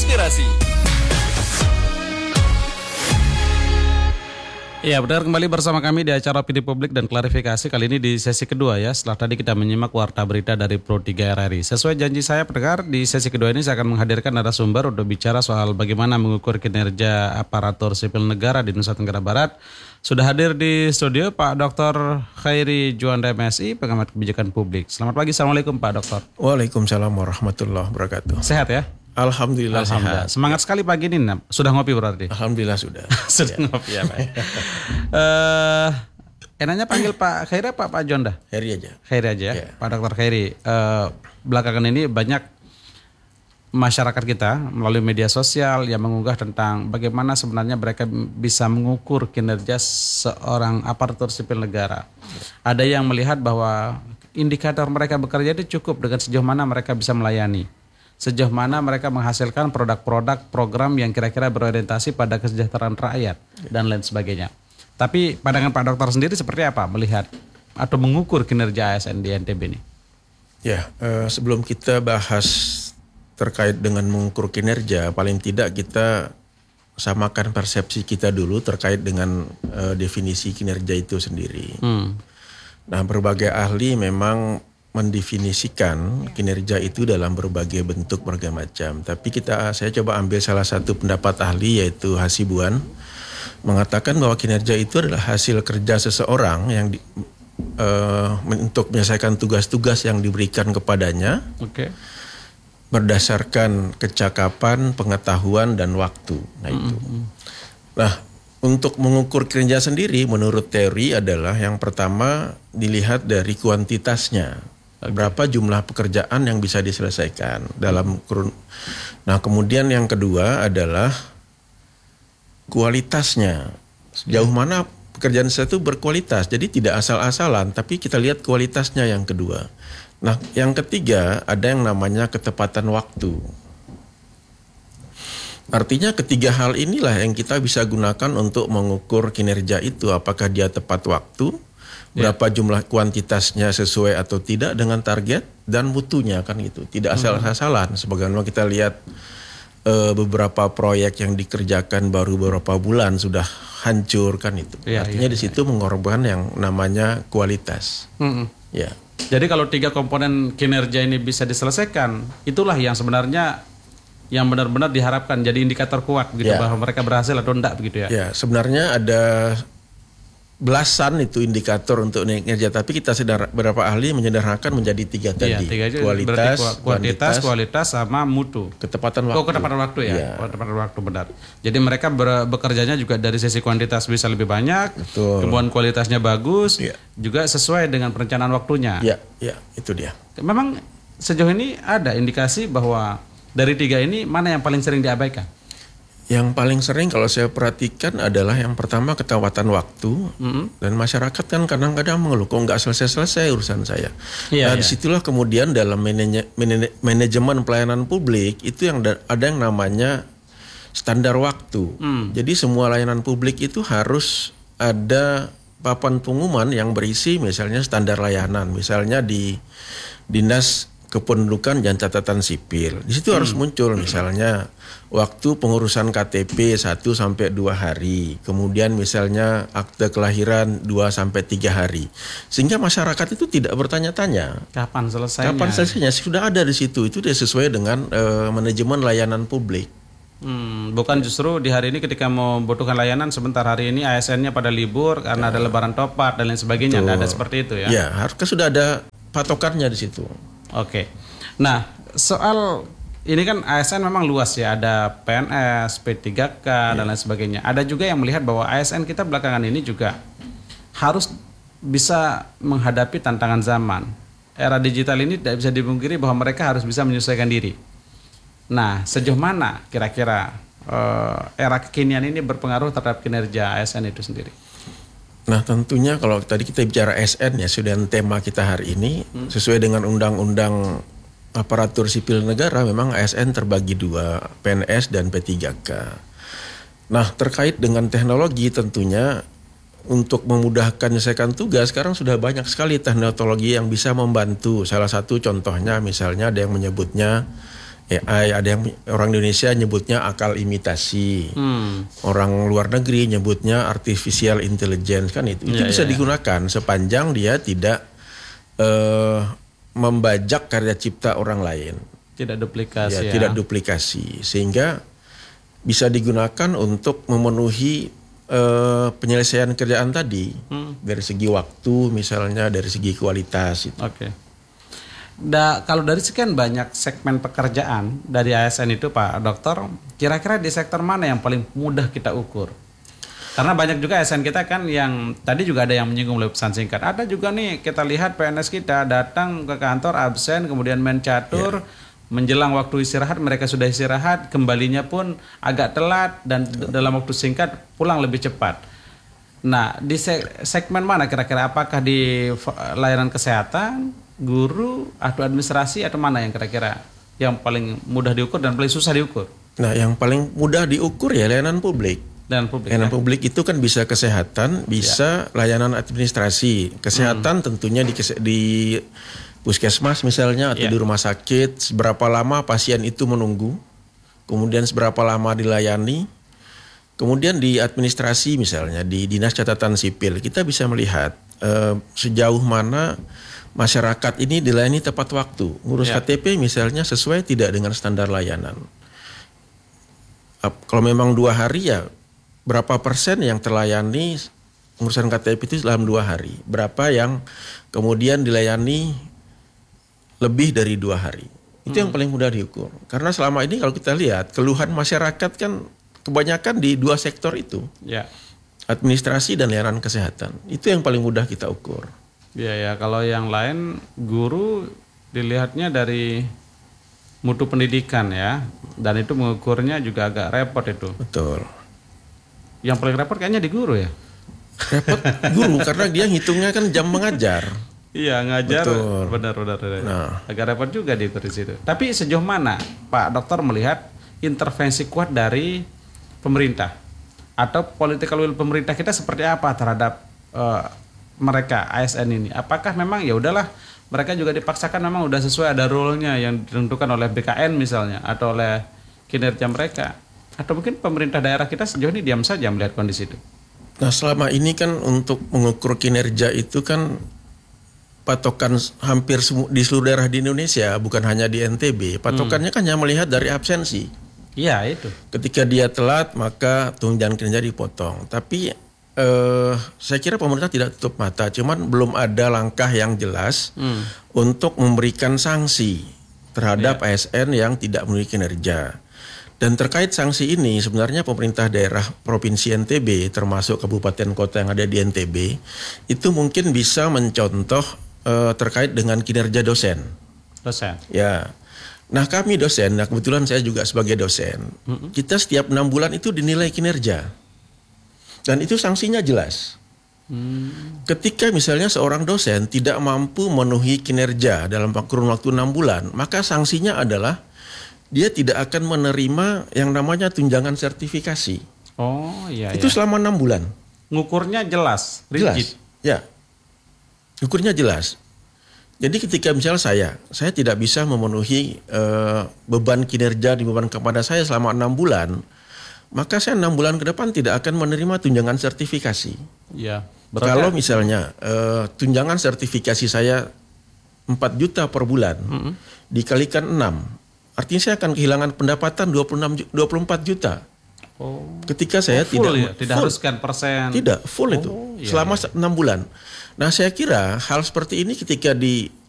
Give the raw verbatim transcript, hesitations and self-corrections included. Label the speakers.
Speaker 1: Inspirasi.
Speaker 2: Ya, benar, kembali bersama kami di acara Opini Publik dan Klarifikasi kali ini di sesi kedua ya. Setelah tadi kita menyimak warta berita dari Pro tiga R R I. Sesuai janji saya pendengar, di sesi kedua ini saya akan menghadirkan narasumber untuk bicara soal bagaimana mengukur kinerja aparatur sipil negara di Nusa Tenggara Barat. Sudah hadir di studio Pak Doktor Khairi Juanda M Si, pengamat kebijakan publik. Selamat pagi, Assalamualaikum Pak Doktor.
Speaker 3: Waalaikumsalam warahmatullahi wabarakatuh.
Speaker 2: Sehat ya?
Speaker 3: Alhamdulillah,
Speaker 2: Alhamdulillah.
Speaker 3: sehat.
Speaker 2: Semangat sekali pagi ini. Sudah ngopi berarti?
Speaker 3: Alhamdulillah sudah.
Speaker 2: Sudah
Speaker 3: ya.
Speaker 2: ngopi ya Pak. uh, enaknya panggil Pak Khairi apa Pak Jonda?
Speaker 3: Khairi aja.
Speaker 2: Khairi aja ya.
Speaker 3: Ya.
Speaker 2: Pak Dokter Khairi. Uh, belakangan ini banyak masyarakat kita melalui media sosial yang mengunggah tentang bagaimana sebenarnya mereka bisa mengukur kinerja seorang aparatur sipil negara. Ada yang melihat bahwa indikator mereka bekerja itu cukup dengan sejauh mana mereka bisa melayani. Sejauh mana mereka menghasilkan produk-produk program yang kira-kira berorientasi pada kesejahteraan rakyat dan lain sebagainya. Tapi pandangan Pak Dokter sendiri seperti apa melihat atau mengukur kinerja A S N di N T B ini?
Speaker 3: Ya, eh, sebelum kita bahas terkait dengan mengukur kinerja, paling tidak kita samakan persepsi kita dulu terkait dengan eh, definisi kinerja itu sendiri. Hmm. Nah, berbagai ahli memang mendefinisikan kinerja itu dalam berbagai bentuk berbagai macam. Tapi kita saya coba ambil salah satu pendapat ahli yaitu Hasibuan mengatakan bahwa kinerja itu adalah hasil kerja seseorang yang di, uh, untuk menyelesaikan tugas-tugas yang diberikan kepadanya. Oke. Okay. Berdasarkan kecakapan, pengetahuan dan waktu. Nah itu. Mm-hmm. Nah, untuk mengukur kinerja sendiri menurut teori adalah yang pertama dilihat dari kuantitasnya. Berapa jumlah pekerjaan yang bisa diselesaikan dalam kurun. Nah, kemudian yang kedua adalah kualitasnya. Sejauh mana pekerjaan saya itu berkualitas. Jadi tidak asal-asalan, tapi kita lihat kualitasnya yang kedua. Nah, yang ketiga ada yang namanya ketepatan waktu. Artinya ketiga hal inilah yang kita bisa gunakan untuk mengukur kinerja itu. Apakah dia tepat waktu, berapa yeah. jumlah kuantitasnya sesuai atau tidak dengan target, dan mutunya kan gitu. Tidak asal-asalan. Sebagaimana kita lihat e, beberapa proyek yang dikerjakan baru beberapa bulan sudah hancur kan itu. Yeah, Artinya yeah, di situ yeah. mengorbankan yang namanya kualitas. Mm-hmm. Ya.
Speaker 2: Jadi kalau tiga komponen kinerja ini bisa diselesaikan, itulah yang sebenarnya yang benar-benar diharapkan jadi indikator kuat gitu yeah. bahwa mereka berhasil atau enggak begitu ya.
Speaker 3: Ya, sebenarnya ada belasan itu indikator untuk kinerja, tapi kita sedar, beberapa ahli menyederhanakan menjadi tiga tadi.
Speaker 2: Iya, tiga
Speaker 3: kualitas,
Speaker 2: kuantitas, kuantitas, kualitas sama mutu.
Speaker 3: Ketepatan waktu.
Speaker 2: Oh, ketepatan waktu ya.
Speaker 3: Iya.
Speaker 2: Ketepatan waktu benar. Jadi mereka ber, bekerjanya juga dari sisi kuantitas bisa lebih banyak,
Speaker 3: betul.
Speaker 2: Kemudian kualitasnya bagus,
Speaker 3: iya.
Speaker 2: juga sesuai dengan perencanaan waktunya.
Speaker 3: Iya, iya, itu dia.
Speaker 2: Memang sejauh ini ada indikasi bahwa dari tiga ini mana yang paling sering diabaikan?
Speaker 3: Yang paling sering kalau saya perhatikan adalah yang pertama ketepatan waktu, mm-hmm. dan masyarakat kan kadang-kadang mengeluh kok nggak selesai-selesai urusan saya. Yeah, nah yeah. disitulah kemudian dalam manaj- manaj- manajemen pelayanan publik itu yang da- ada yang namanya standar waktu. Mm. Jadi semua layanan publik itu harus ada papan pengumuman yang berisi misalnya standar layanan, misalnya di dinas kependudukan dan catatan sipil. Di situ hmm. harus muncul misalnya waktu pengurusan K T P satu sampai dua hari. Kemudian misalnya akte kelahiran dua sampai tiga hari. Sehingga masyarakat itu tidak bertanya-tanya
Speaker 2: kapan selesainya.
Speaker 3: Kapan selesainya? Sudah ada di situ. Itu dia sesuai dengan uh, manajemen layanan publik.
Speaker 2: Hmm, bukan justru di hari ini ketika mau membutuhkan layanan sebentar hari ini A S N-nya pada libur karena ya. ada lebaran topat dan lain sebagainya. Tidak ada seperti itu ya.
Speaker 3: Ya, harusnya sudah ada patokannya di situ.
Speaker 2: Oke, nah soal ini kan A S N memang luas ya, ada P N S, P tiga K yeah. dan lain sebagainya. Ada juga yang melihat bahwa A S N kita belakangan ini juga harus bisa menghadapi tantangan zaman. Era digital ini tidak bisa dipungkiri bahwa mereka harus bisa menyesuaikan diri. Nah, sejauh mana kira-kira uh, era kekinian ini berpengaruh terhadap kinerja A S N itu sendiri?
Speaker 3: Nah tentunya kalau tadi kita bicara A S N ya, sudah tema kita hari ini hmm. sesuai dengan Undang-Undang Aparatur Sipil Negara memang A S N terbagi dua, P N S dan P tiga K. Nah terkait dengan teknologi tentunya untuk memudahkan menyelesaikan tugas sekarang sudah banyak sekali teknologi yang bisa membantu. Salah satu contohnya misalnya ada yang menyebutnya A I, ada yang orang Indonesia nyebutnya akal imitasi, hmm. orang luar negeri nyebutnya artificial intelligence, kan itu itu ya, bisa ya, digunakan ya. Sepanjang dia tidak uh, membajak karya cipta orang lain,
Speaker 2: tidak duplikasi,
Speaker 3: ya,
Speaker 2: ya.
Speaker 3: tidak duplikasi, sehingga bisa digunakan untuk memenuhi uh, penyelesaian kerjaan tadi hmm. dari segi waktu, misalnya dari segi kualitas. Oke.
Speaker 2: Okay. Da, kalau dari sekian banyak segmen pekerjaan dari A S N itu Pak Dokter, kira-kira di sektor mana yang paling mudah kita ukur? Karena banyak juga A S N kita kan yang tadi juga ada yang menyinggung melalui pesan singkat. Ada juga nih kita lihat P N S kita datang ke kantor absen, kemudian main catur, yeah. menjelang waktu istirahat mereka sudah istirahat, kembalinya pun agak telat dan yeah. dalam waktu singkat pulang lebih cepat. Nah, di segmen mana kira-kira? Apakah di layanan kesehatan, guru, atau administrasi, atau mana yang kira-kira yang paling mudah diukur dan paling susah diukur?
Speaker 3: Nah, yang paling mudah diukur ya layanan publik.
Speaker 2: Layanan publik.
Speaker 3: Layanan
Speaker 2: ya?
Speaker 3: publik itu kan bisa kesehatan, bisa ya. layanan administrasi. Kesehatan hmm. tentunya di, di puskesmas misalnya atau ya. di rumah sakit, seberapa lama pasien itu menunggu, kemudian seberapa lama dilayani. Kemudian di administrasi misalnya di Dinas Catatan Sipil kita bisa melihat eh, sejauh mana masyarakat ini dilayani tepat waktu. Ngurus ya. K T P misalnya sesuai tidak dengan standar layanan. Kalau memang dua hari ya berapa persen yang terlayani urusan K T P itu dalam dua hari. Berapa yang kemudian dilayani lebih dari dua hari. Itu hmm. yang paling mudah diukur. Karena selama ini kalau kita lihat keluhan masyarakat kan kebanyakan di dua sektor itu. Ya. Administrasi dan layanan kesehatan. Itu yang paling mudah kita ukur.
Speaker 2: Ya ya, kalau yang lain guru dilihatnya dari mutu pendidikan ya, dan itu mengukurnya juga agak repot itu.
Speaker 3: Betul.
Speaker 2: Yang paling repot kayaknya di guru ya.
Speaker 3: Repot guru karena dia ngitungnya kan jam mengajar.
Speaker 2: Iya ngajar, benar-benar. Nah. Agak repot juga di situ. Tapi sejauh mana Pak Dokter melihat intervensi kuat dari pemerintah atau political will pemerintah kita seperti apa terhadap uh, mereka A S N ini? Apakah memang ya udahlah mereka juga dipaksakan memang udah sesuai ada role-nya yang ditentukan oleh B K N misalnya atau oleh kinerja mereka, atau mungkin pemerintah daerah kita sejauh ini diam saja melihat kondisi itu?
Speaker 3: Nah, selama ini kan untuk mengukur kinerja itu kan patokan hampir di seluruh daerah di Indonesia, bukan hanya di N T B. Patokannya hmm. kan hanya melihat dari absensi.
Speaker 2: Iya itu.
Speaker 3: Ketika dia telat maka tunjangan kinerja dipotong. Tapi eh, saya kira pemerintah tidak tutup mata, cuman belum ada langkah yang jelas hmm. untuk memberikan sanksi terhadap yeah. A S N yang tidak memenuhi kinerja. Dan terkait sanksi ini sebenarnya pemerintah daerah Provinsi N T B termasuk kabupaten kota yang ada di N T B itu mungkin bisa mencontoh eh, terkait dengan kinerja dosen.
Speaker 2: Dosen.
Speaker 3: Ya. Nah kami dosen, nah kebetulan saya juga sebagai dosen, mm-hmm. kita setiap enam bulan itu dinilai kinerja. Dan itu sanksinya jelas. Hmm. Ketika misalnya seorang dosen tidak mampu memenuhi kinerja dalam kurun waktu enam bulan, maka sanksinya adalah dia tidak akan menerima yang namanya tunjangan sertifikasi.
Speaker 2: Oh iya.
Speaker 3: Itu
Speaker 2: iya.
Speaker 3: selama enam bulan.
Speaker 2: Ngukurnya jelas, rigid.
Speaker 3: Jelas, ya. Ngukurnya jelas. Jadi ketika misalnya saya, saya tidak bisa memenuhi uh, beban kinerja di beban kepada saya selama enam bulan, maka saya enam bulan ke depan tidak akan menerima tunjangan sertifikasi.
Speaker 2: Ya,
Speaker 3: kalau misalnya uh, tunjangan sertifikasi saya empat juta per bulan, mm-hmm. dikalikan enam, artinya saya akan kehilangan pendapatan dua puluh enam, dua puluh empat juta. Oh. Ketika saya
Speaker 2: oh, full
Speaker 3: tidak
Speaker 2: ya? Tidak
Speaker 3: full,
Speaker 2: haruskan persen.
Speaker 3: Tidak, full oh, itu
Speaker 2: iya,
Speaker 3: selama
Speaker 2: iya.
Speaker 3: enam bulan. Nah saya kira hal seperti ini ketika di